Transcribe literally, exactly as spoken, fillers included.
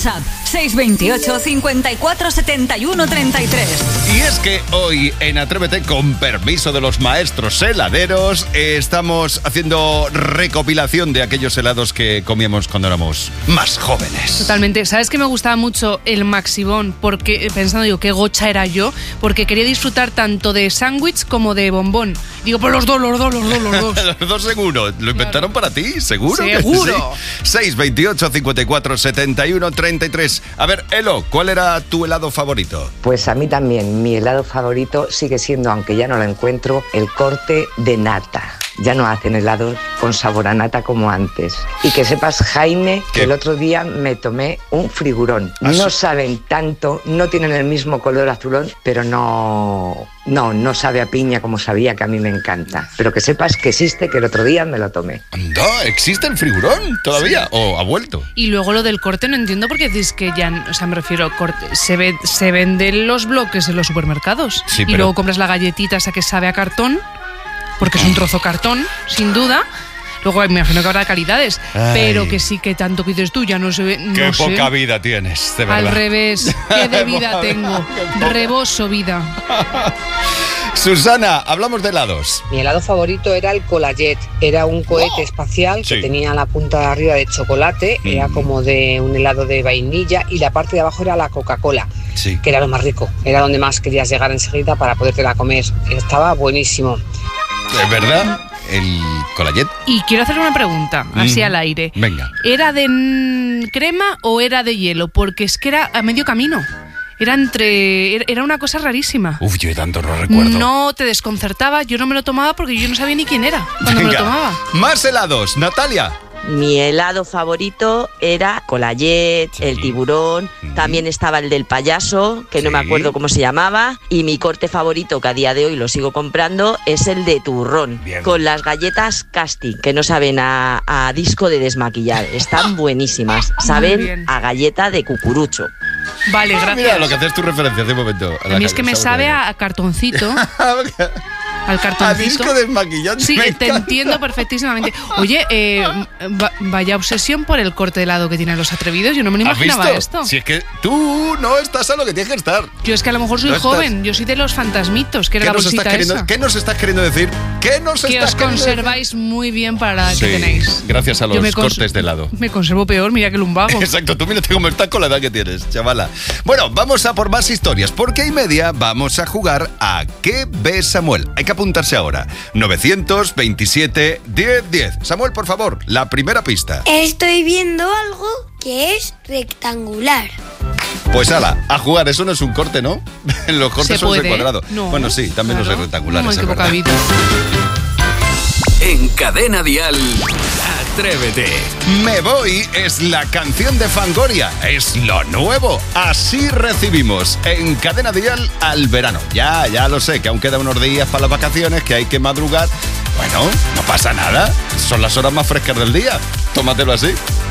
WhatsApp seis dos ocho, cinco cuatro, siete uno tres tres. Y es que hoy en Atrévete, con permiso de los maestros heladeros, eh, estamos haciendo recopilación de aquellos helados que comíamos cuando éramos más jóvenes. Totalmente. ¿Sabes que me gustaba mucho el Maxibón? Porque, pensando, digo, qué gocha era yo, porque quería disfrutar tanto de sándwich como de bombón. Digo, pues los dos, los dos, los dos, los dos. Los dos seguro. ¿Lo inventaron claro. para ti? ¿Seguro? Seguro. Sí. seis dos ocho, cinco cuatro, siete uno tres tres. A ver, Elo, ¿cuál era tu helado favorito? Pues a mí también, mi helado favorito sigue siendo, aunque ya no lo encuentro, el corte de nata. Ya no hacen helados con sabor a nata como antes. Y que sepas, Jaime, ¿Qué? que el otro día me tomé un frigurón. ¿Ah, no sí? saben tanto, no tienen el mismo color azulón, pero no... No, no sabe a piña como sabía, que a mí me encanta. Pero que sepas que existe, que el otro día me lo tomé. ¿Anda? ¿Existe el frigurón todavía? Sí. ¿O ha vuelto? Y luego lo del corte no entiendo porque dices que ya... O sea, me refiero, corte, se, ve, se venden los bloques en los supermercados. Sí, y pero... luego compras la galletita esa que sabe a cartón, porque es un trozo cartón, sin duda. Luego me imagino que habrá calidades. Ay. Pero que sí, que tanto que dices tú, ya no se ve. No Qué sé. poca vida tienes, de verdad. Al revés, qué de vida tengo. Reboso vida. Susana, hablamos de helados. Mi helado favorito era el Colayet. Era un cohete oh. espacial que sí. tenía la punta de arriba de chocolate. Mm. Era como de un helado de vainilla. Y la parte de abajo era la Coca-Cola, sí. que era lo más rico. Era donde más querías llegar enseguida para podértela comer. Estaba buenísimo. ¿Es verdad? El Colayet. Y quiero hacer una pregunta, así mm. al aire. Venga. ¿Era de n- crema o era de hielo? Porque es que era a medio camino. Era entre... Era una cosa rarísima. Uf, yo tanto no recuerdo. No te desconcertaba, yo no me lo tomaba porque yo no sabía ni quién era cuando Venga. me lo tomaba. Más helados, Natalia. Mi helado favorito era Colayet, sí. el tiburón, mm. también estaba el del payaso, que sí. no me acuerdo cómo se llamaba, y mi corte favorito, que a día de hoy lo sigo comprando, es el de turrón, Bien. con las galletas Casti, que no saben a, a disco de desmaquillar, están buenísimas, saben a galleta de cucurucho. Vale, gracias. Mira lo que haces tu referencia hace un momento. A, a mí es que me sabe a, a cartoncito. Al cartoncito. A disco desmaquillante. Sí, te entiendo perfectísimamente. Oye, eh, va, vaya obsesión por el corte de helado que tienen los atrevidos. Yo no me lo imaginaba esto. Si es que tú no estás a lo que tienes que estar. Yo es que a lo mejor soy no joven. Estás... Yo soy de los fantasmitos, que era la bolsita esa. ¿Qué nos estás queriendo decir? ¿Qué nos que estás os conserváis decir? Muy bien para la edad sí, que tenéis. Gracias a los cons- cortes de helado. Me conservo peor, mira que lumbago. Exacto, tú mírate cómo estás con la edad que tienes, chavala. Bueno, vamos a por más historias, porque hay media vamos a jugar a ¿Qué ve Samuel? Hay que apuntarse ahora. nueve veintisiete, diez, diez. Samuel, por favor, la primera pista. Estoy viendo algo que es rectangular. Pues ala, a jugar, eso no es un corte, ¿no? Los cortes son de cuadrado. No, bueno, sí, también claro. los rectangulares. No, es verdad. En Cadena Dial, Atrévete. Me voy es la canción de Fangoria, es lo nuevo. Así recibimos en Cadena Dial al verano. Ya, ya lo sé, que aún quedan unos días para las vacaciones, que hay que madrugar. Bueno, no pasa nada, son las horas más frescas del día. Tómatelo así.